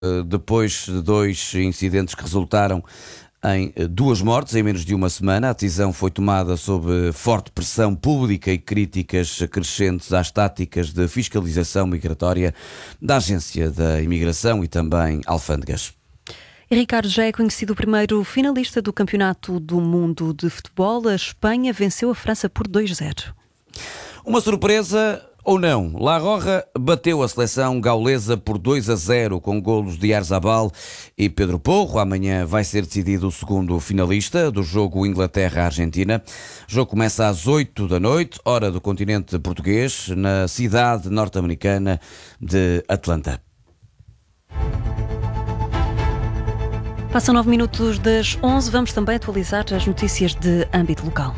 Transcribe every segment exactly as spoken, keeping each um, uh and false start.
depois de dois incidentes que resultaram em duas mortes em menos de uma semana. A decisão foi tomada sob forte pressão pública e críticas crescentes às táticas de fiscalização migratória da Agência da Imigração e também alfândegas. E Ricardo, já é conhecido o primeiro finalista do Campeonato do Mundo de Futebol. A Espanha venceu a França por dois a zero. Uma surpresa ou não? La Roja bateu a seleção gaulesa por dois a zero com golos de Oyarzabal e Pedro Porro. Amanhã vai ser decidido o segundo finalista do jogo Inglaterra-Argentina. O jogo começa às oito da noite, hora do continente português, na cidade norte-americana de Atlanta. Passam nove minutos das onze. Vamos também atualizar as notícias de âmbito local.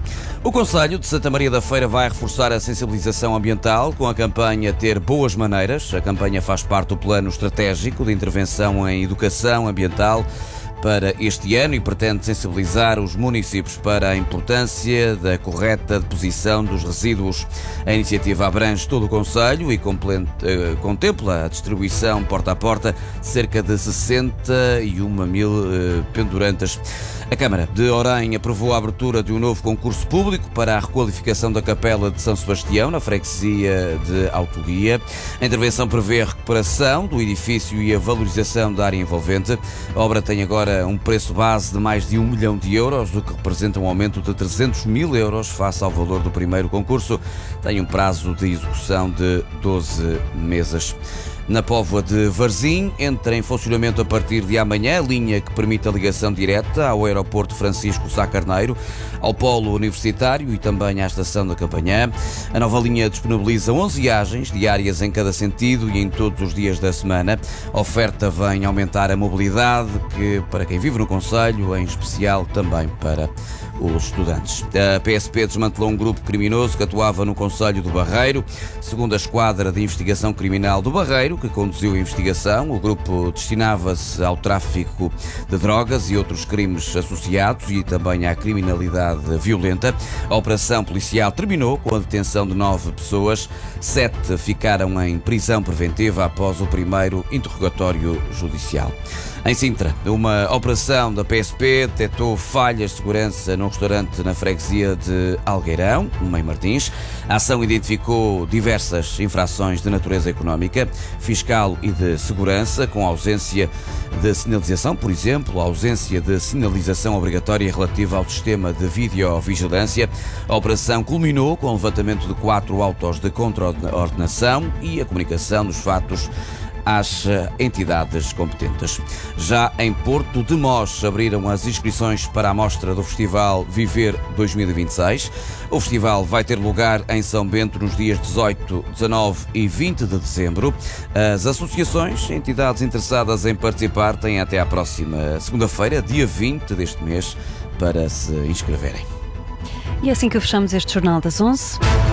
O Concelho de Santa Maria da Feira vai reforçar a sensibilização ambiental com a campanha Ter Boas Maneiras. A campanha faz parte do plano estratégico de intervenção em educação ambiental para este ano e pretende sensibilizar os municípios para a importância da correta deposição dos resíduos. A iniciativa abrange todo o concelho e contempla a distribuição porta a porta de cerca de sessenta e uma mil pendurantes. A Câmara de Orem aprovou a abertura de um novo concurso público para a requalificação da Capela de São Sebastião, na freguesia de Autolia. A intervenção prevê a recuperação do edifício e a valorização da área envolvente. A obra tem agora um preço base de mais de um milhão de euros, o que representa um aumento de trezentos mil euros face ao valor do primeiro concurso. Tem um prazo de execução de doze meses. Na Póvoa de Varzim, entra em funcionamento a partir de amanhã a linha que permite a ligação direta ao aeroporto Francisco Sá Carneiro, ao polo universitário e também à estação da Campanhã. A nova linha disponibiliza onze viagens diárias em cada sentido e em todos os dias da semana. A oferta vem aumentar a mobilidade que, para quem vive no concelho, em especial também para os estudantes. A P S P desmantelou um grupo criminoso que atuava no concelho do Barreiro. Segundo a Esquadra de Investigação Criminal do Barreiro, que conduziu a investigação, o grupo destinava-se ao tráfico de drogas e outros crimes associados e também à criminalidade violenta. A operação policial terminou com a detenção de nove pessoas. Sete ficaram em prisão preventiva após o primeiro interrogatório judicial. Em Sintra, uma operação da P S P detectou falhas de segurança num restaurante na freguesia de Algueirão, no Meio Martins. A ação identificou diversas infrações de natureza económica, fiscal e de segurança, com ausência de sinalização, por exemplo, a ausência de sinalização obrigatória relativa ao sistema de videovigilância. A operação culminou com o levantamento de quatro autos de contraordenação e a comunicação dos fatos às entidades competentes. Já em Porto de Mós abriram as inscrições para a mostra do Festival Viver dois mil e vinte e seis. O festival vai ter lugar em São Bento nos dias dezoito, dezanove e vinte de dezembro. As associações, entidades interessadas em participar têm até à próxima segunda-feira, dia vinte deste mês, para se inscreverem. E é assim que fechamos este Jornal das onze.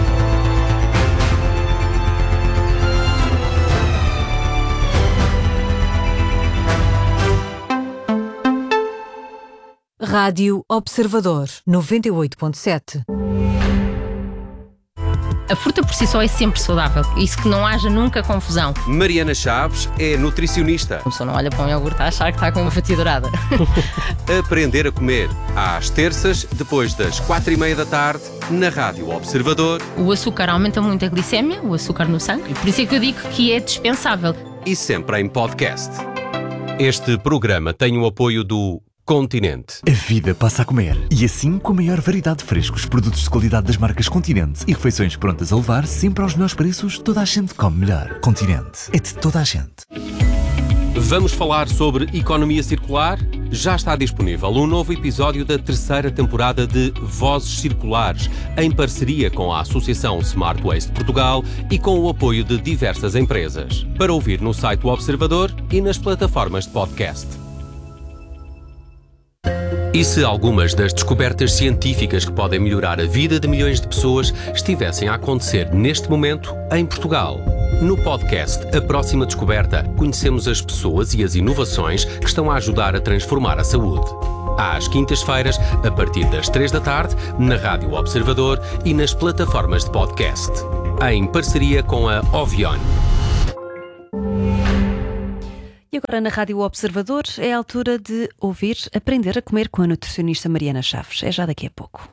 Rádio Observador, noventa e oito ponto sete. A fruta por si só é sempre saudável, isso que não haja nunca confusão. Mariana Chaves é nutricionista. A pessoa não olha para um iogurte a achar que está com uma fatia dourada. Aprender a comer, às terças, depois das quatro e meia da tarde, na Rádio Observador. O açúcar aumenta muito a glicémia, o açúcar no sangue, e por isso é que eu digo que é dispensável. E sempre em podcast. Este programa tem o apoio do Continente. A vida passa a comer. E assim, com a maior variedade de frescos, produtos de qualidade das marcas Continente e refeições prontas a levar sempre aos melhores preços, toda a gente come melhor. Continente. É de toda a gente. Vamos falar sobre economia circular? Já está disponível um novo episódio da terceira temporada de Vozes Circulares, em parceria com a Associação Smart Waste Portugal e com o apoio de diversas empresas. Para ouvir no site do Observador e nas plataformas de podcast. E se algumas das descobertas científicas que podem melhorar a vida de milhões de pessoas estivessem a acontecer neste momento em Portugal? No podcast A Próxima Descoberta, conhecemos as pessoas e as inovações que estão a ajudar a transformar a saúde. Às quintas-feiras, a partir das três da tarde, na Rádio Observador e nas plataformas de podcast. Em parceria com a Ovion. E agora na Rádio Observador é a altura de ouvir Aprender a Comer com a nutricionista Mariana Chaves. É já daqui a pouco.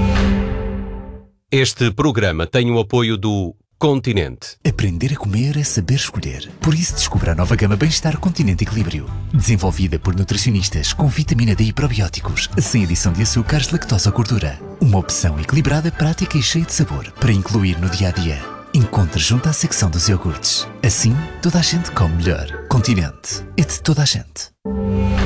Este programa tem o apoio do Continente. Aprender a comer é saber escolher. Por isso descubra a nova gama Bem-Estar Continente Equilíbrio. Desenvolvida por nutricionistas com vitamina D e probióticos, sem adição de açúcares, lactose ou gordura. Uma opção equilibrada, prática e cheia de sabor para incluir no dia-a-dia. Encontre junto à secção dos iogurtes. Assim, toda a gente come melhor. Continente. É de toda a gente.